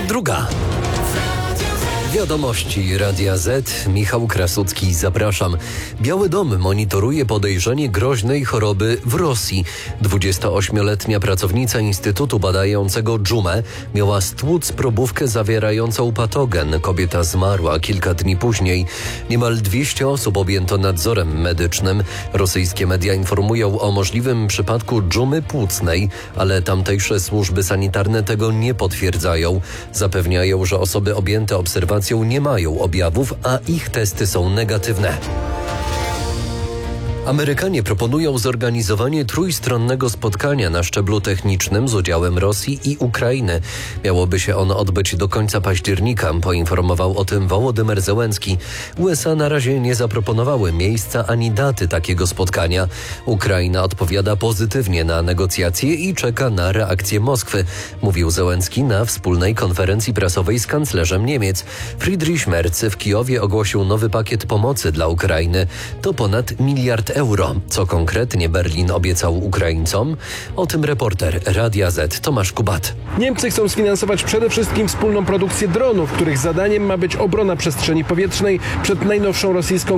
2. Wiadomości Radia Z. Michał Krasucki, zapraszam. Biały Dom monitoruje podejrzenie groźnej choroby w Rosji. 28-letnia pracownica Instytutu badającego dżumę miała stłuc probówkę zawierającą patogen. Kobieta zmarła kilka dni później. Niemal 200 osób objęto nadzorem medycznym. Rosyjskie media informują o możliwym przypadku dżumy płucnej, ale tamtejsze służby sanitarne tego nie potwierdzają. Zapewniają, że osoby objęte obserwacją nie mają objawów, a ich testy są negatywne. Amerykanie proponują zorganizowanie trójstronnego spotkania na szczeblu technicznym z udziałem Rosji i Ukrainy. Miałoby się ono odbyć do końca października, poinformował o tym Wołodymyr Zełenski. USA na razie nie zaproponowały miejsca ani daty takiego spotkania. Ukraina odpowiada pozytywnie na negocjacje i czeka na reakcję Moskwy, mówił Zełenski na wspólnej konferencji prasowej z kanclerzem Niemiec. Friedrich Merz w Kijowie ogłosił nowy pakiet pomocy dla Ukrainy. To ponad $1 miliard. Co konkretnie Berlin obiecał Ukraińcom? O tym reporter Radia Z Tomasz Kubat. Niemcy chcą sfinansować przede wszystkim wspólną produkcję dronów, których zadaniem ma być obrona przestrzeni powietrznej przed najnowszą rosyjską